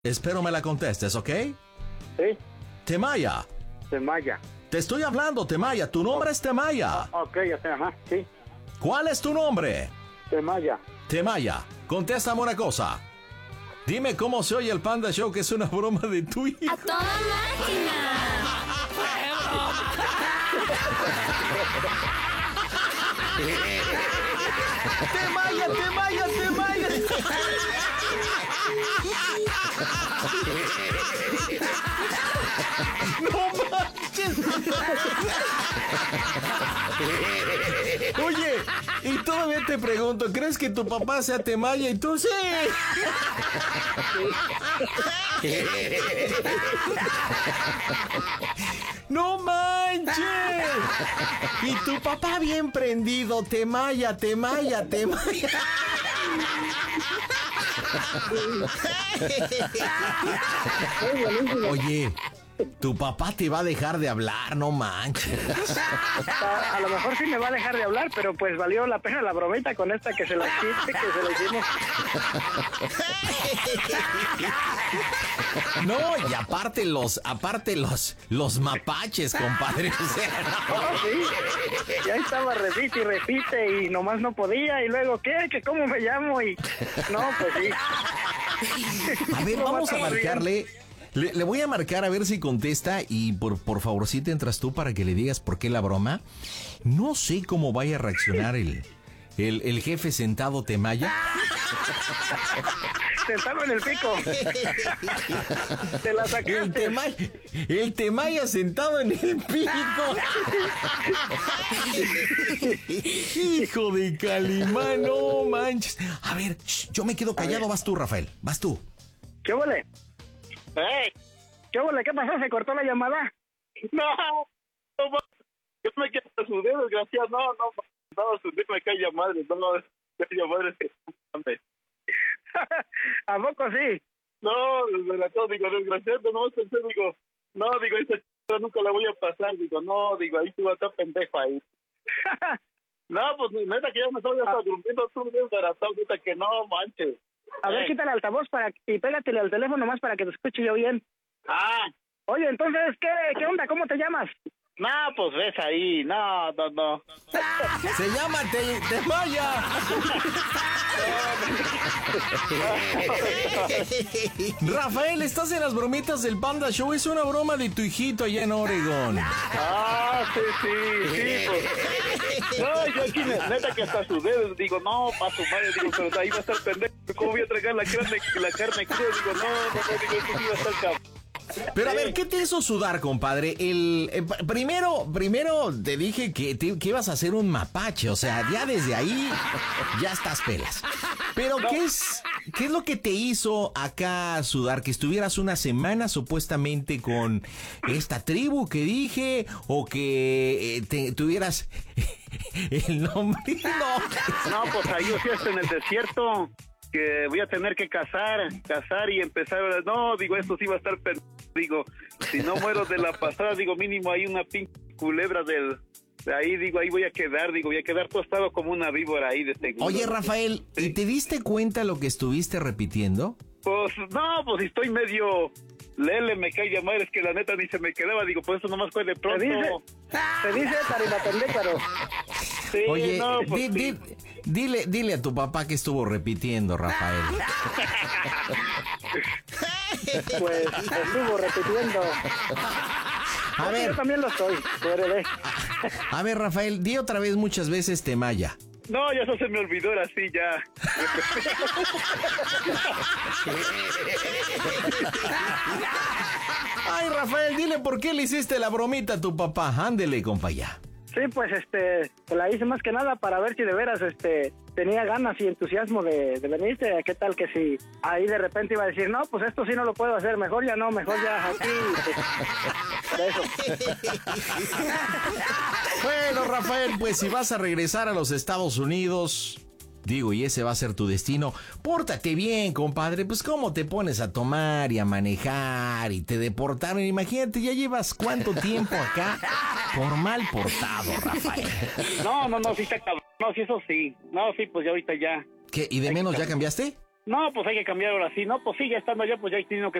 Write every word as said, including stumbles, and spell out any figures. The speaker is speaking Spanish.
Espero me la contestes, ¿ok? Sí. Temaya. Temaya. Te estoy hablando, Temaya. Tu nombre oh. es Temaya. Oh, ok, ya sé, ajá, sí. ¿Cuál es tu nombre? Temaya. Temaya, contéstame una cosa. Dime cómo se oye el Panda Show, que es una broma de tu hijo. ¡A toda máquina! ¡Temaya, Temaya, Temaya! ¡No manches! Oye, y todavía te pregunto, ¿crees que tu papá sea Temaya y tú sí? ¡No manches! Y tu papá bien prendido, Temaya, Temaya, Temaya. Oye, tu papá te va a dejar de hablar, no manches. A, a lo mejor sí me va a dejar de hablar, pero pues valió la pena la bromita con esta que se la quite, que se la hicimos. No, y aparte los, aparte los, los mapaches, compadre. O sea, no. Oh, sí. Y ahí estaba, repite y repite, y nomás no podía, y luego, ¿qué? ¿Que cómo me llamo? Y no, pues sí. A ver, vamos a marcarle. Le, le voy a marcar a ver si contesta y por, por favor, si te entras tú para que le digas por qué la broma. No sé cómo vaya a reaccionar el, el, el jefe sentado Temaya. Sentado en el pico. Te la sacaste. El Temaya, el Temaya sentado en el pico. Hijo de Calimán, no manches. A ver, shh, yo me quedo callado, vas tú, Rafael, vas tú. ¿Qué huele? ¡Ey! ¿Qué huele? ¿Qué pasó? ¿Se cortó la llamada? No, no, yo me quedo a su dedo, desgraciado. No, no, no, su dedo me cae a madre. No, no, cae a madre. ¿A poco sí? No, desde la todo, digo, desgraciado, no, pensé, digo, no, digo, esta ch... nunca la voy a pasar. Digo, no, digo, ahí tú vas a estar pendejo ahí. No, pues, neta, que ya me estoy hasta durmiendo, tú desbaratado, neta, que no, manches. A ver, quita el altavoz para y pégatele al teléfono más para que te escuche yo bien. Ah. Oye, entonces, ¿qué, qué onda? ¿Cómo te llamas? No, pues ves ahí, no, no, no. Se llama Te, Temaya. Rafael, estás en las bromitas del Panda Show. Es una broma de tu hijito allá en Oregón. Ah, sí, sí, sí, pues. No, yo aquí, neta, que hasta sus dedos, digo, no, pa' su madre, digo, pero ahí va a estar pendejo. ¿Cómo voy a tragar la carne, la carne cruda? Digo, no, no, no, digo, esto sí va a estar cabrón. Pero a ver, ¿qué te hizo sudar, compadre? El eh, primero, primero te dije que, te, que ibas a hacer un mapache, o sea, ya desde ahí ya estás pelas. Pero no. ¿qué es, qué es lo que te hizo acá sudar? Que estuvieras una semana supuestamente con esta tribu que dije, o que eh, te, tuvieras el nombre. No, no, pues ahí yo fui hasta en el desierto. Que voy a tener que cazar, cazar y empezar, no, digo, esto sí va a estar, per... digo, si no muero de la pasada, digo, mínimo hay una pinche culebra del, de ahí, digo, ahí voy a quedar, digo, voy a quedar tostado como una víbora ahí de seguro. Oye, Rafael, ¿sí? ¿Y te diste cuenta lo que estuviste repitiendo? Pues, no, pues estoy medio, lele, me cae a madre, es que la neta ni se me quedaba, digo, pues eso nomás fue de pronto. Te dice, te dice Tarinapendécaro. Sí, oye, no, pues, di, sí. di, dile, dile a tu papá que estuvo repitiendo, Rafael. Pues estuvo repitiendo. A ver. Yo también lo estoy, bebé. A ver, Rafael, di otra vez muchas veces Temaya. No, ya eso se me olvidó, ahora sí, ya. Ay, Rafael, dile por qué le hiciste la bromita a tu papá. Ándele, compa, ya. Sí, pues este, te la hice más que nada para ver si de veras este tenía ganas y entusiasmo de, de venirte. ¿Qué tal que si ahí de repente iba a decir, no, pues esto sí no lo puedo hacer, mejor ya no, mejor ya aquí. Pues, de eso. Bueno, Rafael, pues si vas a regresar a los Estados Unidos, digo, y ese va a ser tu destino, pórtate bien, compadre. Pues cómo te pones a tomar y a manejar y te deportaron. Imagínate, ya llevas cuánto tiempo acá por mal portado, Rafael. No, no, no, sí está cabrón. No, sí, eso sí. No, sí, pues ya ahorita ya. ¿Qué? ¿Y de menos ya cambiaste? No, pues hay que cambiar ahora sí. No, pues sí, ya estando allá, pues ya hay tenido que